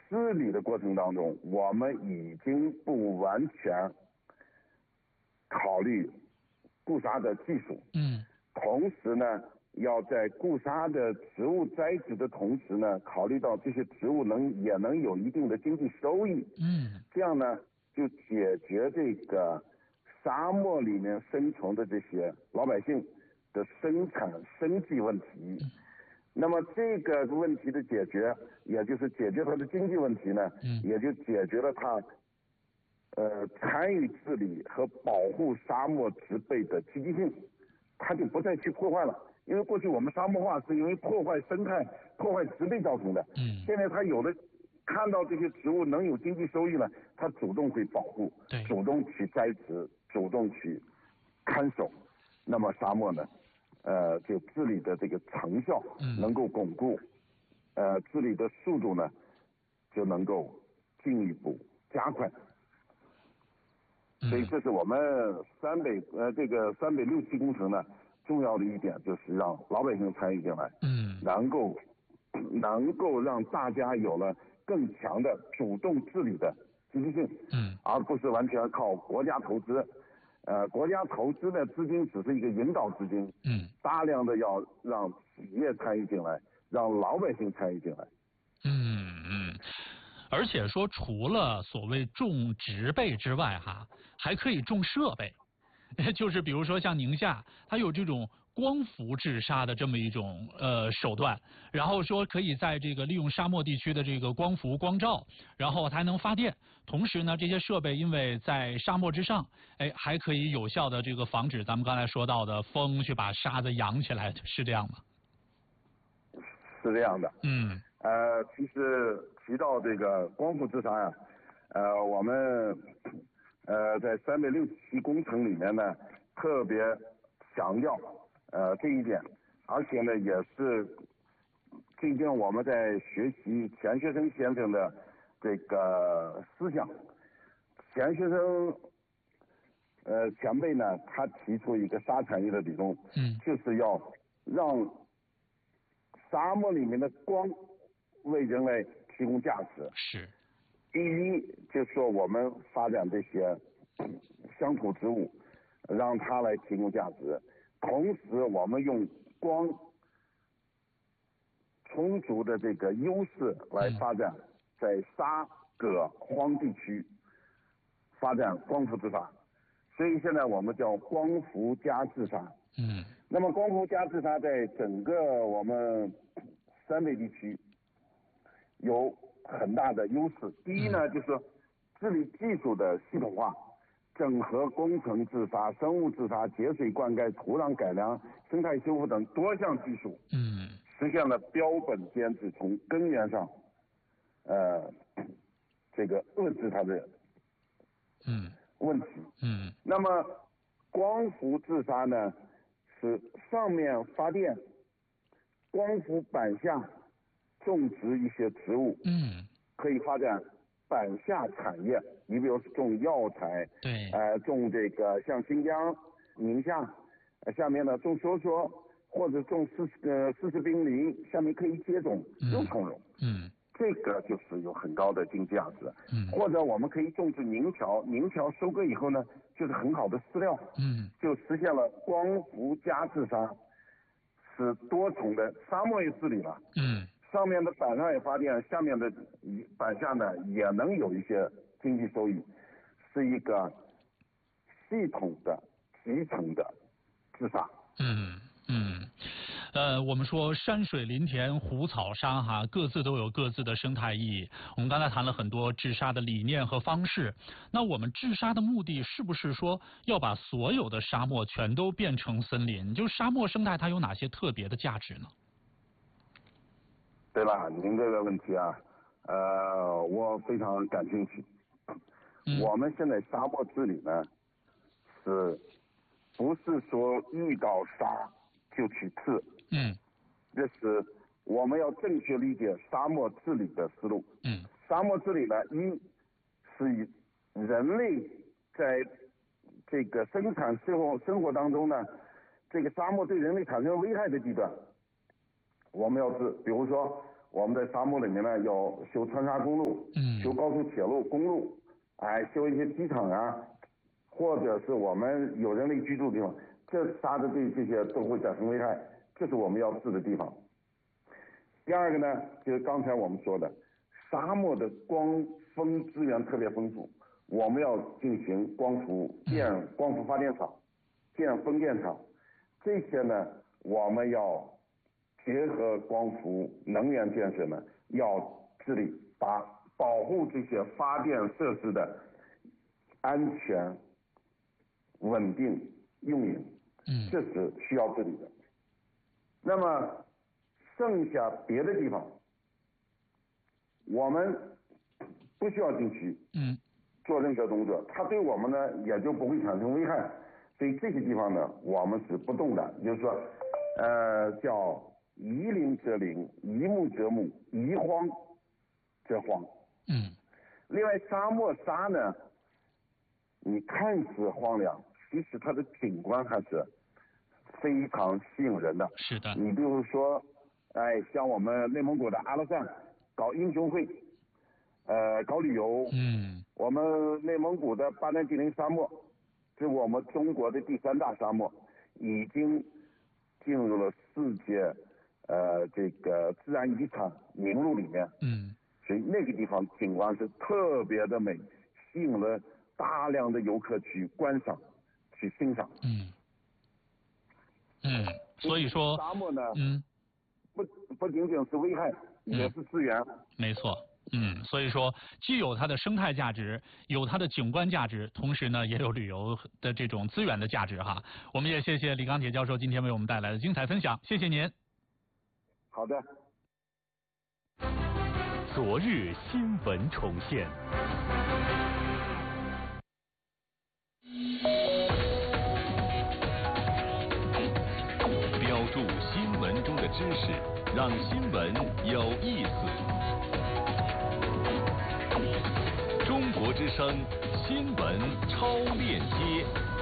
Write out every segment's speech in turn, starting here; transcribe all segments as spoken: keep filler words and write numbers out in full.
治理的过程当中，我们已经不完全考虑固沙的技术， 嗯， 同时呢，要在固沙的植物栽植的同时呢，考虑到这些植物能也能有一定的经济收益， 嗯， 这样呢，就解决这个沙漠里面生存的这些老百姓的生产生计问题。嗯，那么这个问题的解决，也就是解决它的经济问题呢， 嗯， 也就解决了它呃参与治理和保护沙漠植被的积极性，它就不再去破坏了。因为过去我们沙漠化是因为破坏生态、破坏植被造成的， 嗯， 现在它有的看到这些植物能有经济收益了，它主动会保护， 对， 主动去栽植，主动去看守，那么沙漠呢？呃，就治理的这个成效能够巩固，嗯、呃，治理的速度呢就能够进一步加快。 嗯、 所以这是我们三北呃这个三北六期工程呢重要的一点，就是让老百姓参与进来， 嗯， 能够能够让大家有了更强的主动治理的积极性， 嗯， 而不是完全靠国家投资。呃，国家投资的资金只是一个引导资金， 嗯， 大量的要让企业参与进来，让老百姓参与进来。 嗯嗯，而且说除了所谓种植被之外，哈，还可以种设备，就是比如说像宁夏，它有这种光伏治沙的这么一种呃手段，然后说可以在这个利用沙漠地区的这个光伏光照，然后它还能发电，同时呢，这些设备因为在沙漠之上，哎，还可以有效的这个防止咱们刚才说到的风去把沙子扬起来，是这样吗？ 是这样的， 嗯， 呃，其实提到这个光伏治沙呀，呃，我们呃在三北六期工程里面呢，特别强调呃这一点，而且呢也是最近我们在学习钱学森先生的这个思想，钱学森呃前辈呢他提出一个沙产业的理论， 嗯， 就是要让沙漠里面的光为人类提供价值。 是。 第一，就是说我们发展这些乡土植物，让它来提供价值。同时，我们用光充足的这个优势来发展在沙葛荒地区发展光伏治沙。所以现在我们叫光伏加治沙。 嗯。 那么光伏加治沙在整个我们三北地区有很大的优势。第一呢，就是治理技术的系统化，整合工程治沙、生物治沙、节水灌溉、土壤改良、生态修复等多项技术， 嗯， 实现了标本兼治，从根源上，呃，这个遏制它的嗯问题。 嗯。 那么光伏治沙呢，是上面发电，光伏板下种植一些植物， 嗯， 可以发展板下产业。你比如说种药材， 对， 呃，种这个像新疆、宁夏，呃，下面呢种梭梭，或者种丝呃丝丝冰梨，下面可以接种肉苁蓉， 嗯， 这个就是有很高的经济价值。 嗯， 或者我们可以种植宁条，宁条收割以后呢，就是很好的饲料， 嗯， 就实现了光伏加治沙，是多重的沙漠也治理了， 嗯， 上面的板上也发电，下面的板下呢也能有一些经济收益，是一个系统的集成的治沙。 嗯嗯，呃，我们说山水林田湖草沙哈，各自都有各自的生态意义。我们刚才谈了很多治沙的理念和方式，那我们治沙的目的是不是说要把所有的沙漠全都变成森林？就沙漠生态它有哪些特别的价值呢？ 对吧？您这个问题啊，呃，我非常感兴趣。 嗯、 我们现在沙漠治理呢，是不是说遇到沙就去治？ 嗯， 这是我们要正确理解沙漠治理的思路。 嗯， 沙漠治理呢，一是以人类在这个生产生活生活当中呢，这个沙漠对人类产生危害的地段，我们要治。比如说， 我们在沙漠里面呢要修穿沙公路， 嗯， 修高速铁路、公路，哎，修一些机场啊，或者是我们有人类居住的地方，这沙子对这些都会产生危害，这是我们要治的地方。第二个呢，就是刚才我们说的，沙漠的光风资源特别丰富，我们要进行光伏建光伏发电厂，建风电场，这些呢，我们要结合光伏能源建设呢，要致力把保护这些发电设施的安全、稳定运营， 嗯， 这是需要治理的。那么剩下别的地方，我们不需要进去， 嗯， 做任何动作，它对我们呢也就不会产生危害。所以这些地方呢，我们是不动的，就是说，呃，叫宜林则林，宜木则木，宜荒则荒。 嗯。 另外，沙漠沙呢，你看似荒凉，其实它的景观还是非常吸引人的。 是的。 你比如说，哎，像我们内蒙古的阿勒善搞英雄会，呃，搞旅游。 嗯。 我们内蒙古的巴丹吉林沙漠，是我们中国的第三大沙漠，已经进入了世界呃这个自然遗产名录里面。 嗯。 所以那个地方景观是特别的美，吸引了大量的游客去观赏、去欣赏。 嗯。嗯，所以说沙漠呢， 嗯， 不不仅仅是危害，也是资源。 没错。嗯，所以说既有它的生态价值，有它的景观价值，同时呢也有旅游的这种资源的价值哈。我们也谢谢李钢铁教授今天为我们带来的精彩分享，谢谢您。 好的。 昨日新闻重现。标注新闻中的知识，让新闻有意思。中国之声新闻超链接。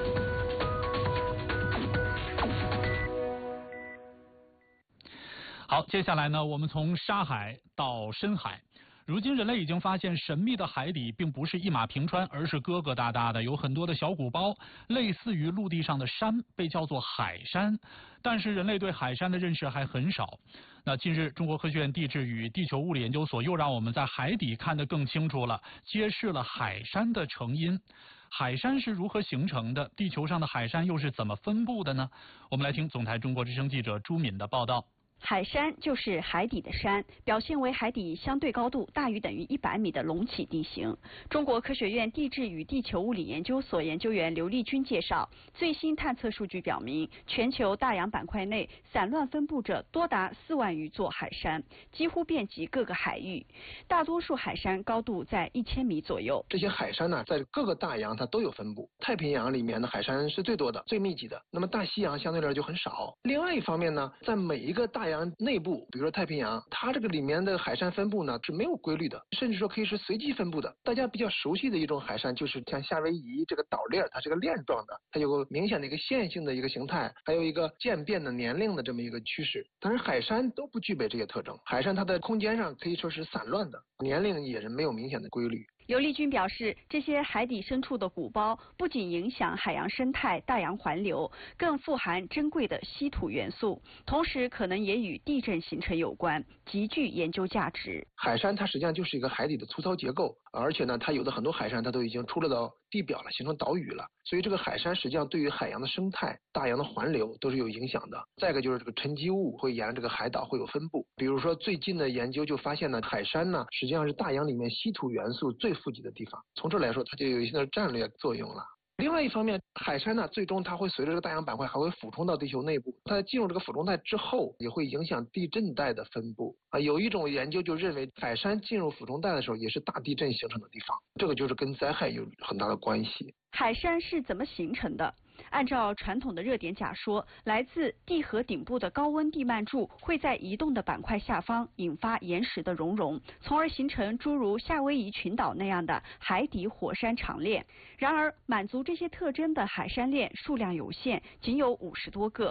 好，接下来呢，我们从沙海到深海。如今人类已经发现，神秘的海底并不是一马平川，而是疙疙瘩瘩的，有很多的小鼓包，类似于陆地上的山，被叫做海山。但是人类对海山的认识还很少。那近日，中国科学院地质与地球物理研究所又让我们在海底看得更清楚了，揭示了海山的成因。海山是如何形成的？地球上的海山又是怎么分布的呢？我们来听总台中国之声记者朱敏的报道。 海山就是海底的山，表现为海底相对高度大于等于一百米的隆起地形。中国科学院地质与地球物理研究所研究员刘丽君介绍，最新探测数据表明，全球大洋板块内散乱分布着多达四万余座海山，几乎遍及各个海域。大多数海山高度在一千米左右。 这些海山呢，在各个大洋它都有分布。太平洋里面的海山是最多的、最密集的，那么大西洋相对来说就很少。另外一方面呢，在每一个大洋内部，比如说太平洋，它这个里面的海山分布呢是没有规律的，甚至说可以是随机分布的。大家比较熟悉的一种海山就是像夏威夷这个岛链，它是个链状的，它有个明显的一个线性的一个形态，还有一个渐变的年龄的这么一个趋势。但是海山都不具备这些特征，海山它的空间上可以说是散乱的，年龄也是没有明显的规律。 刘丽君表示，这些海底深处的鼓包不仅影响海洋生态、大洋环流，更富含珍贵的稀土元素，同时可能也与地震形成有关，极具研究价值。 海山它实际上就是一个海底的粗糙结构，而且呢，它有的很多海山它都已经出了到地表了，形成岛屿了，所以这个海山实际上对于海洋的生态、大洋的环流都是有影响的。再一个就是这个沉积物会沿着这个海岛会有分布，比如说最近的研究就发现呢，海山呢实际上是大洋里面稀土元素最富集的地方，从这来说它就有一定的战略作用了。另外一方面，海山呢，最终它会随着这个大洋板块还会俯冲到地球内部，它进入这个俯冲带之后，也会影响地震带的分布啊。有一种研究就认为，海山进入俯冲带的时候，也是大地震形成的地方，这个就是跟灾害有很大的关系。 海山是怎么形成的？按照传统的热点假说，来自地核顶部的高温地幔柱会在移动的板块下方引发岩石的熔融，从而形成诸如夏威夷群岛那样的海底火山长链。然而，满足这些特征的海山链数量有限，仅有五十多个。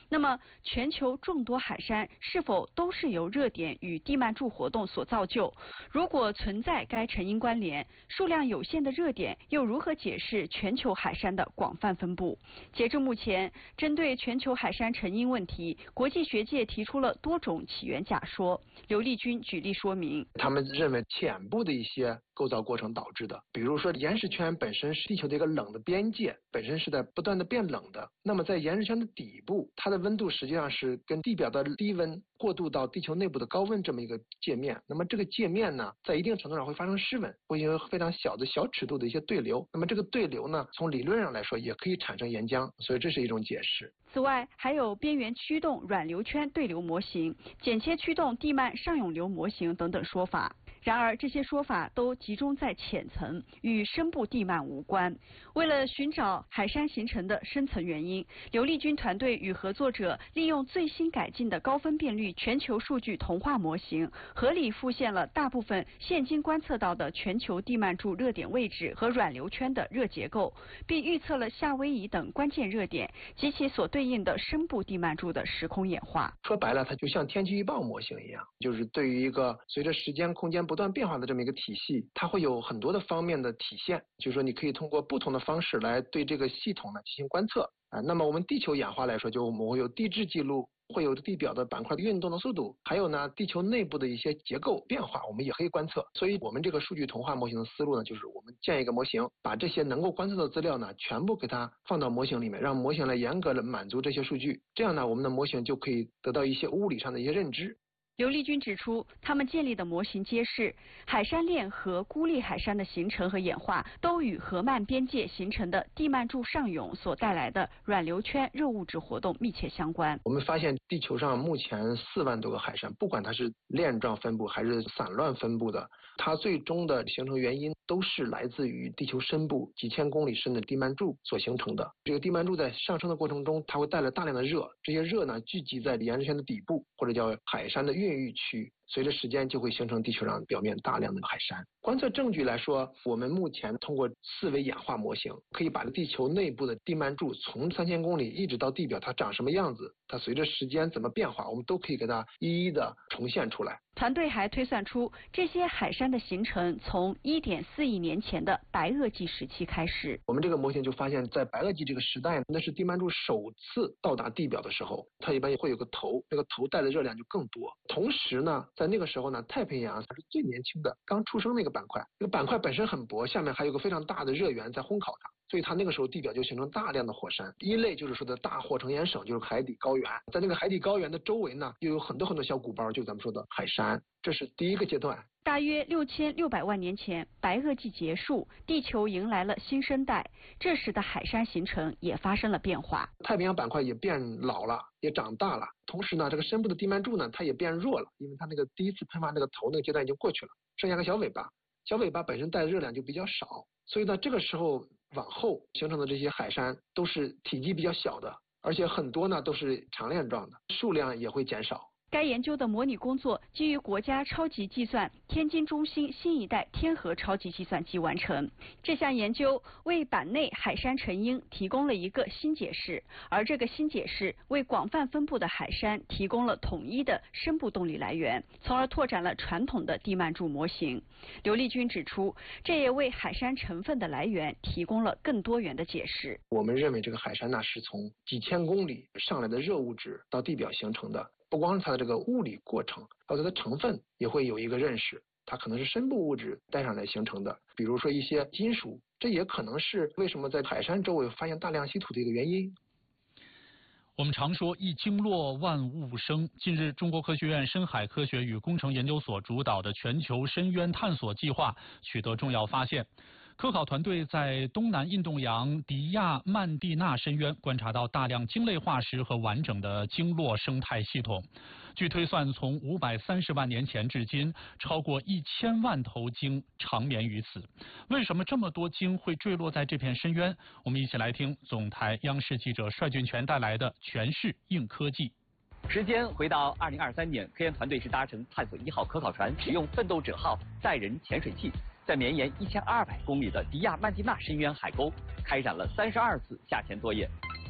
那么，全球众多海山是否都是由热点与地幔柱活动所造就？如果存在该成因关联，数量有限的热点又如何解释全球海山的广泛分布？截至目前，针对全球海山成因问题，国际学界提出了多种起源假说。刘立军举例说明， 他们认为浅部的一些构造过程导致的，比如说岩石圈本身是地球的一个冷的边界，本身是在不断的变冷的。那么在岩石圈的底部，它的温度实际上是跟地表的低温过渡到地球内部的高温这么一个界面。那么这个界面呢，在一定程度上会发生失温，会有非常小的小尺度的一些对流。那么这个对流呢，从理论上来说也可以产生岩浆，所以这是一种解释。 此外，还有边缘驱动软流圈对流模型、剪切驱动地幔上涌流模型等等说法。然而，这些说法都集中在浅层，与深部地幔无关。为了寻找海山形成的深层原因，刘立军团队与合作者利用最新改进的高分辨率全球数据同化模型，合理复现了大部分现今观测到的全球地幔柱热点位置和软流圈的热结构，并预测了夏威夷等关键热点及其所对应的深部地幔柱的时空演化。 说白了，它就像天气预报模型一样，就是对于一个随着时间空间不断变化的这么一个体系，它会有很多的方面的体现，就是说你可以通过不同的方式来对这个系统呢进行观测啊。那么我们地球演化来说，就我们会有地质记录，会有地表的板块的运动的速度，还有呢地球内部的一些结构变化，我们也可以观测。所以我们这个数据同化模型的思路呢，就是我们建一个模型，把这些能够观测的资料呢全部给它放到模型里面，让模型来严格的满足这些数据，这样呢我们的模型就可以得到一些物理上的一些认知。 刘立军指出，他们建立的模型揭示，海山链和孤立海山的形成和演化都与河漫边界形成的地幔柱上涌所带来的软流圈热物质活动密切相关。 我们发现地球上目前四万多个海山，不管它是链状分布还是散乱分布的，它最终的形成原因都是来自于地球深部几千公里深的地幔柱所形成的。这个地幔柱在上升的过程中，它会带来大量的热，这些热呢聚集在岩石圈的底部，或者叫海山的孕育区，随着时间就会形成地球上表面大量的海山。观测证据来说，我们目前通过四维演化模型，可以把地球内部的地幔柱从三千公里一直到地表，它长什么样子，它随着时间怎么变化，我们都可以给它一一的重现出来。 团队还推算出，这些海山的形成从 一点四亿年前的白垩纪时期开始。 我们这个模型就发现，在白垩纪这个时代，那是地幔柱首次到达地表的时候，它一般会有个头，那个头带的热量就更多。同时呢，在那个时候呢，太平洋它是最年轻的，刚出生那个板块，那个板块本身很薄，下面还有个非常大的热源在烘烤它，所以它那个时候地表就形成大量的火山。一类就是说的大火成岩省，就是海底高原，在那个海底高原的周围呢，又有很多很多小鼓包，就是咱们说的海山。这是第一个阶段。 大约六千六百万年前，白垩纪结束，地球迎来了新生代，这时的海山形成也发生了变化。 太平洋板块也变老了，也长大了，同时呢，这个深部的地幔柱呢，它也变弱了，因为它那个第一次喷发那个头那个阶段已经过去了，剩下个小尾巴，小尾巴本身带的热量就比较少，所以呢，这个时候往后形成的这些海山都是体积比较小的，而且很多呢都是长链状的，数量也会减少。 该研究的模拟工作基于国家超级计算天津中心新一代天河超级计算机完成。这项研究为板内海山成因提供了一个新解释，而这个新解释为广泛分布的海山提供了统一的深部动力来源，从而拓展了传统的地幔柱模型。刘立军指出，这也为海山成分的来源提供了更多元的解释。 我们认为这个海山呢是从几千公里上来的热物质到地表形成的。不光是它的这个物理过程，还有它的成分也会有一个认识，它可能是深部物质带上来形成的，比如说一些金属，这也可能是为什么在海山周围发现大量稀土的一个原因。 我们常说一经落万物生，近日中国科学院深海科学与工程研究所主导的全球深渊探索计划取得重要发现。科考团队在东南印度洋迪亚曼蒂纳深渊观察到大量鲸类化石和完整的鲸落生态系统。据推算，从五百三十万年前至今，超过一千万头鲸长眠于此。为什么这么多鲸会坠落在这片深渊？我们一起来听总台央视记者帅俊全带来的全市硬科技。 时间回到二零二三年，科研团队是搭乘探索一号科考船，使用奋斗者号载人潜水器，在绵延一千二百公里的迪亚曼蒂纳深渊海沟开展了三十二次下潜作业。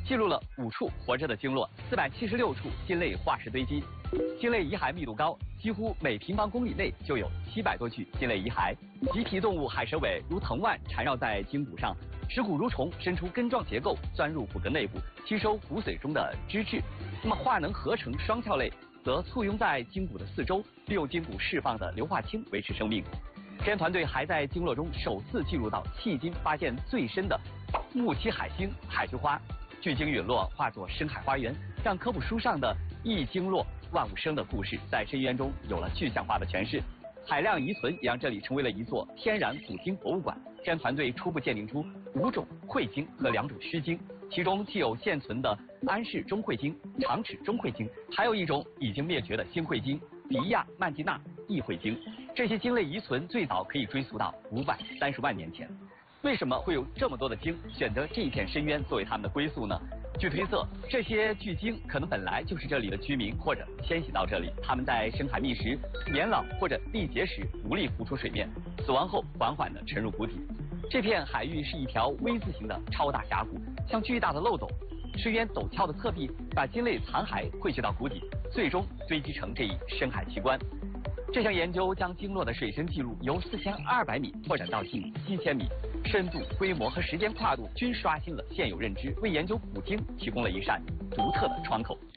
记录了五处活着的鲸落，四百七十六处鲸类化石堆积。鲸类遗骸密度高，几乎每平方公里内就有七百多具鲸类遗骸。棘皮动物海蛇尾如藤蔓缠绕在鲸骨上，食骨蠕虫伸出根状结构，钻入骨骼内部，吸收骨髓中的脂质。那么化能合成双壳类则簇拥在鲸骨的四周，利用鲸骨释放的硫化氢维持生命。科研团队还在鲸落中首次记录到迄今发现最深的木栖海星海菊花。巨鲸陨落化作深海花园，让科普书上的一鲸落万物生的故事在深渊中有了具象化的诠释。海量遗存也让这里成为了一座天然古鲸博物馆。科研团队初步鉴定出五种喙鲸和两种须鲸，其中既有现存的安氏中喙鲸、长齿中喙鲸，还有一种已经灭绝的新喙鲸迪亚曼吉纳异喙鲸。这些鲸类遗存最早可以追溯到五百三十万年前。为什么会有这么多的鲸选择这一片深渊作为它们的归宿呢？据推测，这些巨鲸可能本来就是这里的居民，或者迁徙到这里。它们在深海觅食、年老或者历劫时无力浮出水面，死亡后缓缓地沉入骨体。这片海域是一条 V 字形的超大峡谷，像巨大的漏斗。深渊陡峭的侧壁把鲸类残骸汇聚到谷底，最终堆积成这一深海奇观。这项研究将鲸落的水深记录由四千二百米拓展到近七千米，深度、规模和时间跨度均刷新了现有认知，为研究古鲸提供了一扇独特的窗口。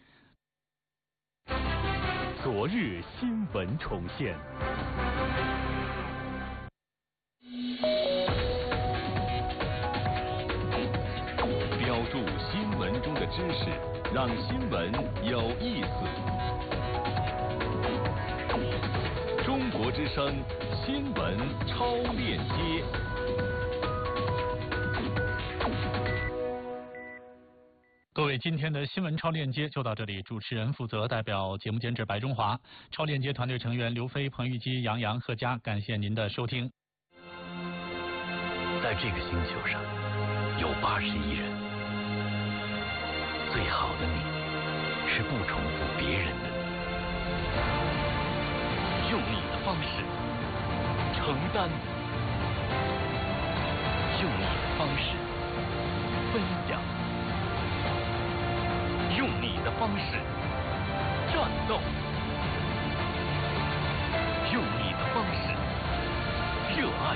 昨日新闻重现。标注新闻中的知识，让新闻有意思。中国之声新闻超链接。 各位，今天的新闻超链接就到这里。主持人负责，代表节目监制白中华，超链接团队成员刘飞、彭玉基、杨洋、贺佳，感谢您的收听。 在这个星球上有八十亿人，最好的你是不重复别人的你，用你的方式承担，用你的方式分享，用你的方式战斗，用你的方式热爱，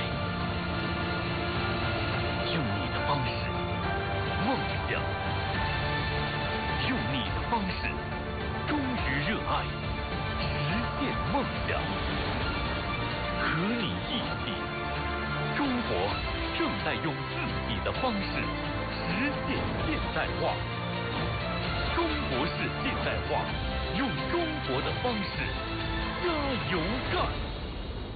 用你的方式梦想，用你的方式忠于热爱，实现梦想。和你一起，中国正在用自己的方式实现现代化。中国式现代化，用中国的方式加油干！